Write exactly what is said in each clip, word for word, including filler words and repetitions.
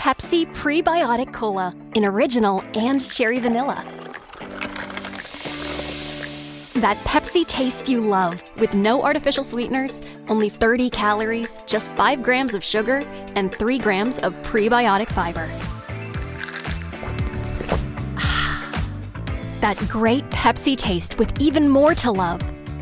Pepsi Prebiotic Cola in original and cherry vanilla. That Pepsi taste you love, with no artificial sweeteners, only thirty calories, just five grams of sugar, and three grams of prebiotic fiber. That great Pepsi taste with even more to love.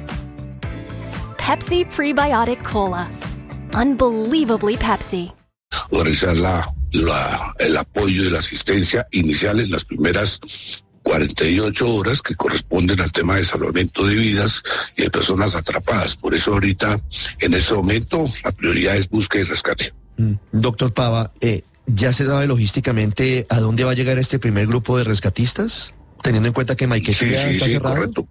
Pepsi Prebiotic Cola. Unbelievably Pepsi. Realizar la, la, el apoyo y la asistencia inicial en las primeras cuarenta y ocho horas que corresponden al tema de salvamento de vidas y de personas atrapadas. Por eso ahorita, en este momento, la prioridad es búsqueda y rescate. Mm. Doctor Pava, eh, ¿ya se sabe logísticamente a dónde va a llegar este primer grupo de rescatistas? Teniendo en cuenta que Maiquetía sí, sí, está sí, cerrado. Correcto.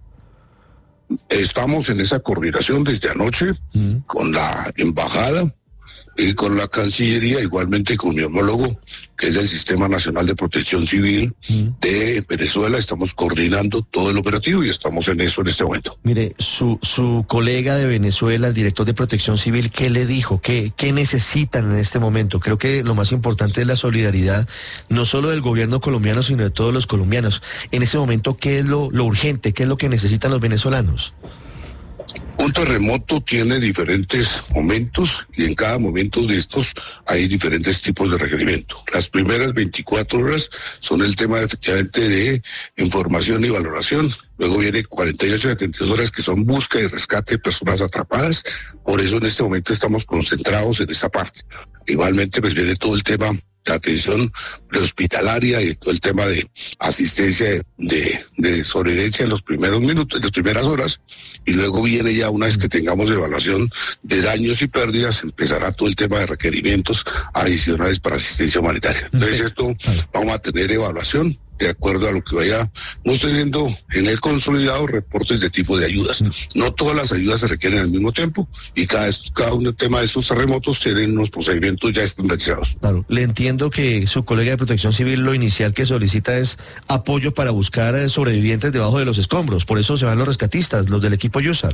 Estamos en esa coordinación desde anoche mm. con la embajada y con la Cancillería, igualmente con mi homólogo, que es del Sistema Nacional de Protección Civil mm. de Venezuela. Estamos coordinando todo el operativo y estamos en eso en este momento. Mire, su, su colega de Venezuela, el director de Protección Civil, ¿qué le dijo? ¿Qué, qué necesitan en este momento? Creo que lo más importante es la solidaridad, no solo del gobierno colombiano, sino de todos los colombianos. En este momento, ¿qué es lo, lo urgente? ¿Qué es lo que necesitan los venezolanos? Un terremoto tiene diferentes momentos y en cada momento de estos hay diferentes tipos de requerimiento. Las primeras veinticuatro horas son el tema efectivamente de información y valoración. Luego viene cuarenta y ocho a setenta y dos horas que son búsqueda y rescate de personas atrapadas. Por eso en este momento estamos concentrados en esa parte. Igualmente pues viene todo el tema de atención prehospitalaria y todo el tema de asistencia de, de, de sobrevivencia en los primeros minutos, en las primeras horas, y luego viene ya una vez que tengamos evaluación de daños y pérdidas, empezará todo el tema de requerimientos adicionales para asistencia humanitaria. Entonces esto vamos a tener evaluación de acuerdo a lo que vayamos teniendo en el consolidado, reportes de tipo de ayudas. No todas las ayudas se requieren al mismo tiempo y cada, cada un tema de estos terremotos tienen unos procedimientos ya estandarizados. Claro, le entiendo que su colega de Protección Civil lo inicial que solicita es apoyo para buscar sobrevivientes debajo de los escombros, por eso se van los rescatistas, los del equipo Yusar.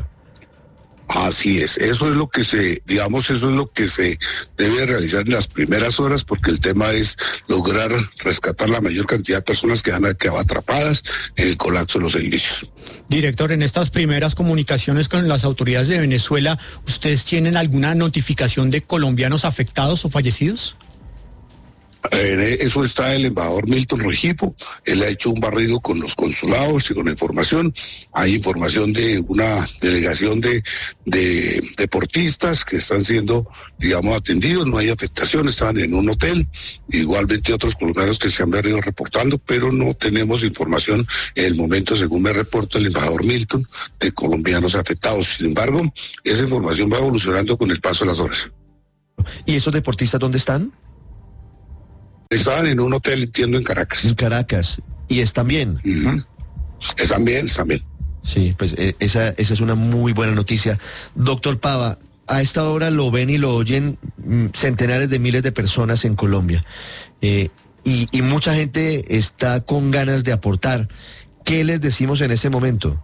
Así es, eso es lo que se, digamos, eso es lo que se debe realizar en las primeras horas, porque el tema es lograr rescatar la mayor cantidad de personas que han quedado atrapadas en el colapso de los edificios. Director, en estas primeras comunicaciones con las autoridades de Venezuela, ¿ustedes tienen alguna notificación de colombianos afectados o fallecidos? Eh, eso está el embajador Milton Regipo. Él ha hecho un barrido con los consulados y con la información. Hay información de una delegación de, de deportistas que están siendo, digamos, atendidos. No hay afectación, estaban en un hotel. Igualmente otros colombianos que se han venido reportando, pero no tenemos información en el momento, según me reporta el embajador Milton, de colombianos afectados. Sin embargo, esa información va evolucionando con el paso de las horas. ¿Y esos deportistas dónde están? Estaban en un hotel, entiendo, en Caracas. En Caracas. ¿Y están bien? Uh-huh. Están bien, están bien. Sí, pues eh, esa, esa es una muy buena noticia. Doctor Pava, a esta hora lo ven y lo oyen mm, centenares de miles de personas en Colombia. Eh, y, y mucha gente está con ganas de aportar. ¿Qué les decimos en este momento?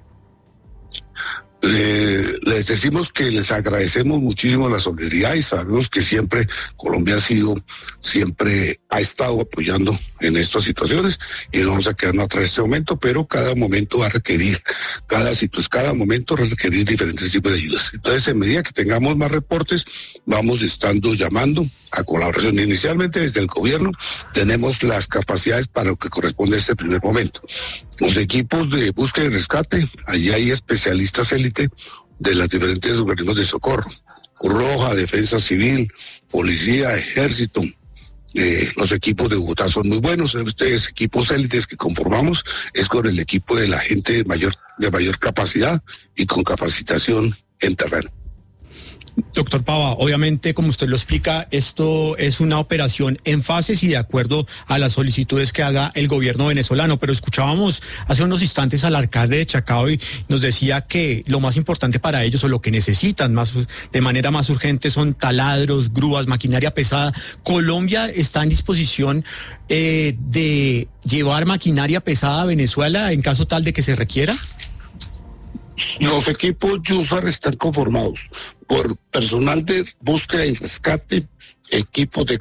Eh, les decimos que les agradecemos muchísimo la solidaridad y sabemos que siempre Colombia ha sido, siempre ha estado apoyando en estas situaciones y no vamos a quedarnos atrás en este momento, pero cada momento va a requerir, cada situación, cada momento va a requerir diferentes tipos de ayudas. Entonces, en medida que tengamos más reportes, vamos estando llamando a colaboración. Inicialmente desde el gobierno tenemos las capacidades para lo que corresponde a este primer momento. Los equipos de búsqueda y rescate, allí hay especialistas élite de los diferentes organismos de socorro, Cruz Roja, Defensa Civil, Policía, Ejército. Eh, los equipos de Bogotá son muy buenos. Estos equipos élites que conformamos es con el equipo de la gente de mayor, de mayor capacidad y con capacitación en terreno. Doctor Pava, obviamente, como usted lo explica, esto es una operación en fases y de acuerdo a las solicitudes que haga el gobierno venezolano, pero escuchábamos hace unos instantes al alcalde de Chacao y nos decía que lo más importante para ellos o lo que necesitan más de manera más urgente son taladros, grúas, maquinaria pesada. ¿Colombia está en disposición eh, de llevar maquinaria pesada a Venezuela en caso tal de que se requiera? Los equipos Yusar están conformados por personal de búsqueda y rescate, equipos de